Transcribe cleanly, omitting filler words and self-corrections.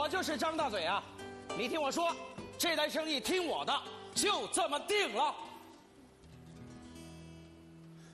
我就是张大嘴啊！你听我说，这单生意听我的，就这么定了。